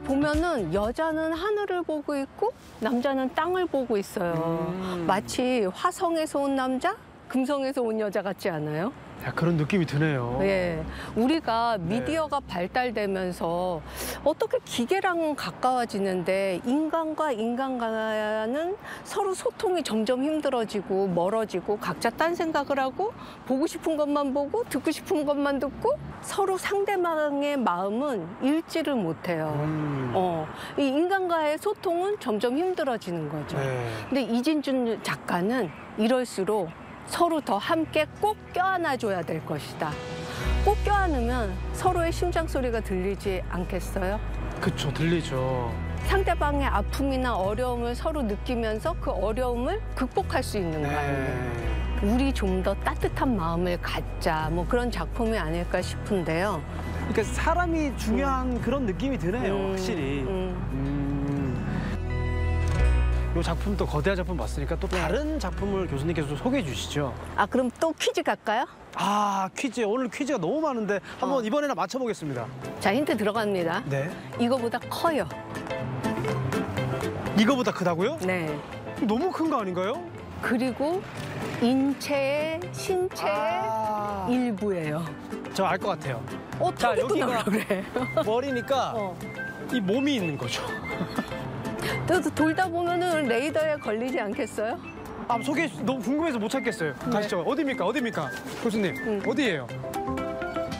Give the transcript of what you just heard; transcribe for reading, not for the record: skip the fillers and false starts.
보면은 여자는 하늘을 보고 있고 남자는 땅을 보고 있어요. 마치 화성에서 온 남자, 금성에서 온 여자 같지 않아요? 야, 그런 느낌이 드네요. 네, 우리가 미디어가 발달되면서 어떻게 기계랑 가까워지는데 인간과 인간과는 서로 소통이 점점 힘들어지고 멀어지고 각자 딴 생각을 하고 보고 싶은 것만 보고 듣고 싶은 것만 듣고 서로 상대방의 마음은 읽지를 못해요. 이 인간과의 소통은 점점 힘들어지는 거죠. 네. 근데 이진준 작가는 이럴수록 서로 더 함께 꼭 껴안아줘야 될 것이다. 꼭 껴안으면 서로의 심장 소리가 들리지 않겠어요? 그쵸, 들리죠. 상대방의 아픔이나 어려움을 서로 느끼면서 그 어려움을 극복할 수 있는 거 아니에요? 우리 좀 더 따뜻한 마음을 갖자, 뭐 그런 작품이 아닐까 싶은데요. 그러니까 사람이 중요한 그런 느낌이 드네요, 확실히. 이 작품도 거대한 작품 봤으니까 또 다른 작품을 교수님께서 소개해 주시죠. 아, 그럼 또 퀴즈 갈까요? 아, 퀴즈. 오늘 퀴즈가 너무 많은데 한번 이번에는 맞춰보겠습니다. 자, 힌트 들어갑니다. 네. 이거보다 커요. 이거보다 크다고요? 네. 너무 큰 거 아닌가요? 그리고 인체의, 신체의 일부예요. 저 알 것 같아요. 자, 여기가 여기가 그래. 머리니까 이 몸이 있는 거죠. 또 돌다 보면은 레이더에 걸리지 않겠어요? 아, 소개 너무 궁금해서 못 찾겠어요. 가시죠. 어디입니까? 어디입니까? 교수님, 어디예요?